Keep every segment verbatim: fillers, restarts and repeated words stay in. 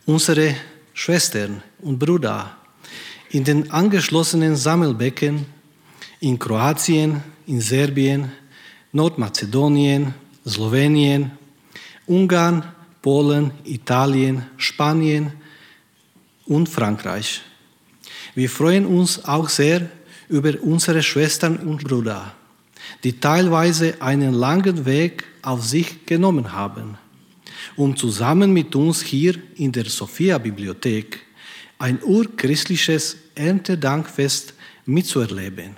Unsere Schwestern und Brüder in den angeschlossenen Sammelbecken in Kroatien, in Serbien, Nordmazedonien, Slowenien, Ungarn, Polen, Italien, Spanien und Frankreich. Wir freuen uns auch sehr über unsere Schwestern und Brüder, die teilweise einen langen Weg auf sich genommen haben, um zusammen mit uns hier in der Sophia-Bibliothek ein urchristliches Erntedankfest mitzuerleben.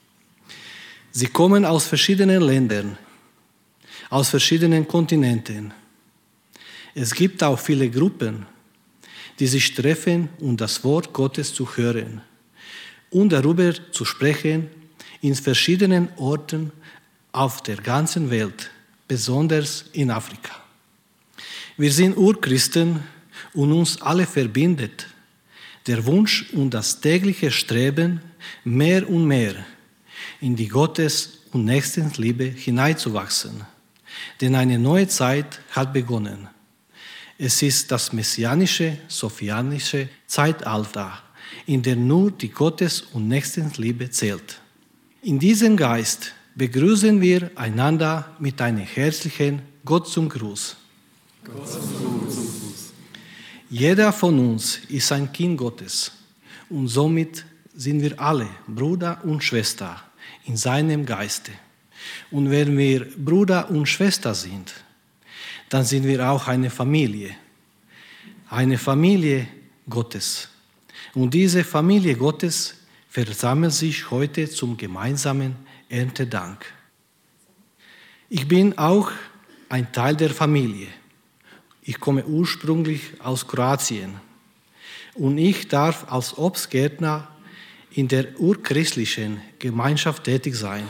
Sie kommen aus verschiedenen Ländern, aus verschiedenen Kontinenten. Es gibt auch viele Gruppen, die sich treffen, um das Wort Gottes zu hören und darüber zu sprechen in verschiedenen Orten auf der ganzen Welt, besonders in Afrika. Wir sind Urchristen und uns alle verbindet der Wunsch und das tägliche Streben, mehr und mehr in die Gottes- und Nächstenliebe hineinzuwachsen. Denn eine neue Zeit hat begonnen. Es ist das messianische, sophianische Zeitalter, in dem nur die Gottes- und Nächstenliebe zählt. In diesem Geist begrüßen wir einander mit einem herzlichen Gott zum Gruß. Gott zum Gruß. Jeder von uns ist ein Kind Gottes und somit sind wir alle Bruder und Schwester in seinem Geiste. Und wenn wir Bruder und Schwester sind, dann sind wir auch eine Familie, eine Familie Gottes. Und diese Familie Gottes versammelt sich heute zum gemeinsamen Erntedank. Ich bin auch ein Teil der Familie. Ich komme ursprünglich aus Kroatien und ich darf als Obstgärtner in der urchristlichen Gemeinschaft tätig sein.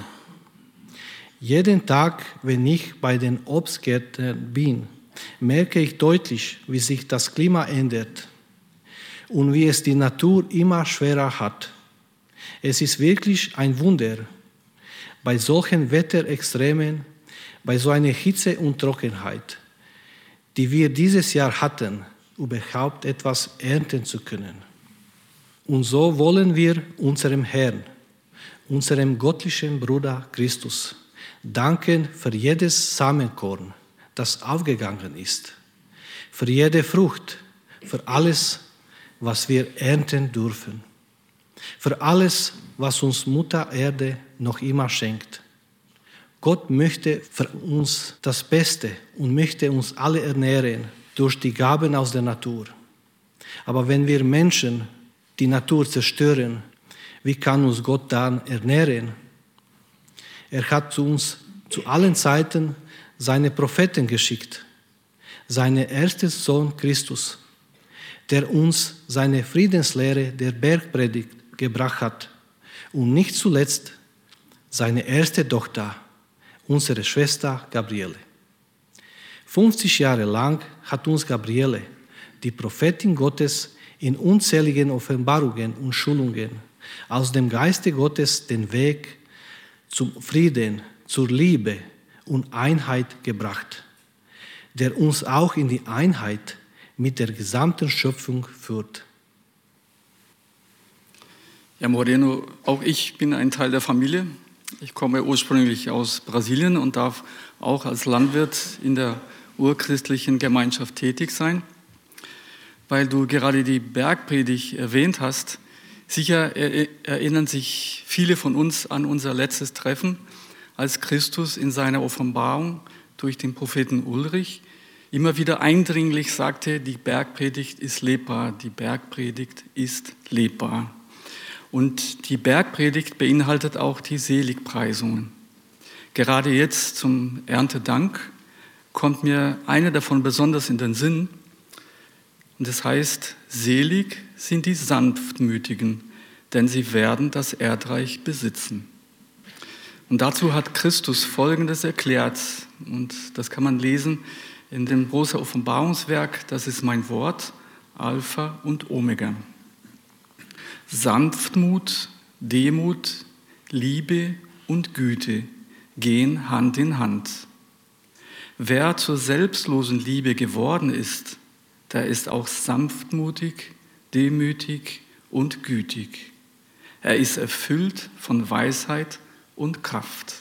Jeden Tag, wenn ich bei den Obstgärtnern bin, merke ich deutlich, wie sich das Klima ändert und wie es die Natur immer schwerer hat. Es ist wirklich ein Wunder, bei solchen Wetterextremen, bei so einer Hitze und Trockenheit, die wir dieses Jahr hatten, überhaupt etwas ernten zu können. Und so wollen wir unserem Herrn, unserem göttlichen Bruder Christus, danken für jedes Samenkorn, das aufgegangen ist, für jede Frucht, für alles, was wir ernten dürfen, für alles, was uns Mutter Erde noch immer schenkt. Gott möchte für uns das Beste und möchte uns alle ernähren durch die Gaben aus der Natur. Aber wenn wir Menschen die Natur zerstören, wie kann uns Gott dann ernähren? Er hat zu uns zu allen Zeiten seine Propheten geschickt, seinen ersten Sohn Christus, der uns seine Friedenslehre der Bergpredigt gebracht hat und nicht zuletzt seine erste Tochter, unsere Schwester Gabriele. fünfzig Jahre lang hat uns Gabriele, die Prophetin Gottes, in unzähligen Offenbarungen und Schulungen aus dem Geiste Gottes den Weg zum Frieden, zur Liebe und Einheit gebracht, der uns auch in die Einheit mit der gesamten Schöpfung führt. Ja, Moreno, auch ich bin ein Teil der Familie. Ich komme ursprünglich aus Brasilien und darf auch als Landwirt in der urchristlichen Gemeinschaft tätig sein. Weil du gerade die Bergpredigt erwähnt hast, sicher erinnern sich viele von uns an unser letztes Treffen, als Christus in seiner Offenbarung durch den Propheten Ulrich immer wieder eindringlich sagte, die Bergpredigt ist lebbar, die Bergpredigt ist lebbar. Und die Bergpredigt beinhaltet auch die Seligpreisungen. Gerade jetzt zum Erntedank kommt mir eine davon besonders in den Sinn. Und das heißt, selig sind die Sanftmütigen, denn sie werden das Erdreich besitzen. Und dazu hat Christus Folgendes erklärt, und das kann man lesen in dem großen Offenbarungswerk, das ist mein Wort, Alpha und Omega. Sanftmut, Demut, Liebe und Güte gehen Hand in Hand. Wer zur selbstlosen Liebe geworden ist, der ist auch sanftmutig, demütig und gütig. Er ist erfüllt von Weisheit und Kraft.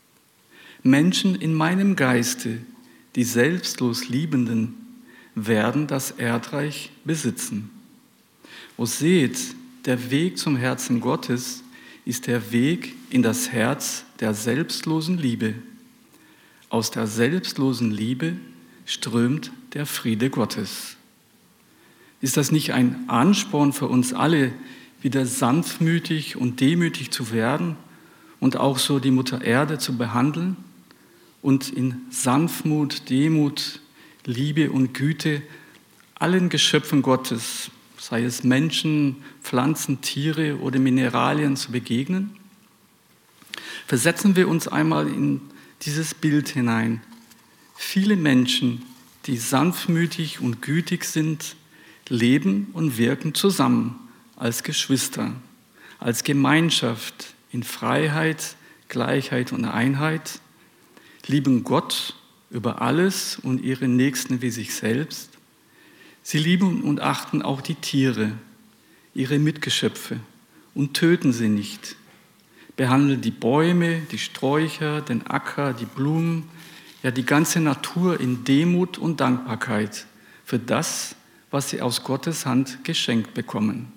Menschen in meinem Geiste, die selbstlos Liebenden, werden das Erdreich besitzen. O seht, der Weg zum Herzen Gottes ist der Weg in das Herz der selbstlosen Liebe. Aus der selbstlosen Liebe strömt der Friede Gottes. Ist das nicht ein Ansporn für uns alle, wieder sanftmütig und demütig zu werden und auch so die Mutter Erde zu behandeln und in Sanftmut, Demut, Liebe und Güte allen Geschöpfen Gottes, sei es Menschen, Pflanzen, Tiere oder Mineralien, zu begegnen? Versetzen wir uns einmal in dieses Bild hinein. Viele Menschen, die sanftmütig und gütig sind, leben und wirken zusammen als Geschwister, als Gemeinschaft in Freiheit, Gleichheit und Einheit, lieben Gott über alles und ihre Nächsten wie sich selbst. Sie lieben und achten auch die Tiere, ihre Mitgeschöpfe und töten sie nicht. Behandeln die Bäume, die Sträucher, den Acker, die Blumen, ja die ganze Natur in Demut und Dankbarkeit für das, was sie aus Gottes Hand geschenkt bekommen.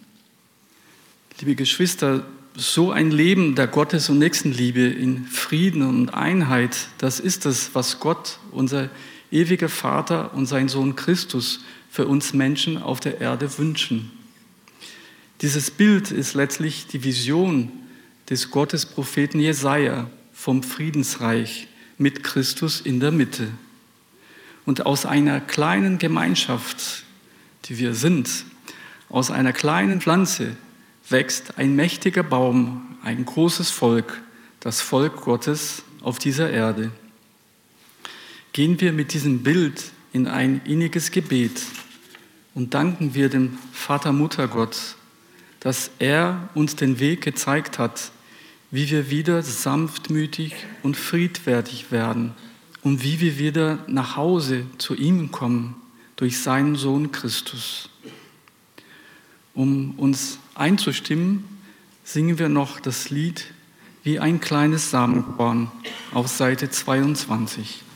Liebe Geschwister, so ein Leben der Gottes- und Nächstenliebe in Frieden und Einheit, das ist es, was Gott, unser ewiger Vater und sein Sohn Christus für uns Menschen auf der Erde wünschen. Dieses Bild ist letztlich die Vision des Gottespropheten Jesaja vom Friedensreich mit Christus in der Mitte. Und aus einer kleinen Gemeinschaft, die wir sind, aus einer kleinen Pflanze wächst ein mächtiger Baum, ein großes Volk, das Volk Gottes auf dieser Erde. Gehen wir mit diesem Bild in ein inniges Gebet und danken wir dem Vater, Mutter Gott, dass er uns den Weg gezeigt hat, wie wir wieder sanftmütig und friedfertig werden und wie wir wieder nach Hause zu ihm kommen durch seinen Sohn Christus. Um uns einzustimmen, singen wir noch das Lied Wie ein kleines Samenkorn auf Seite zweiundzwanzig.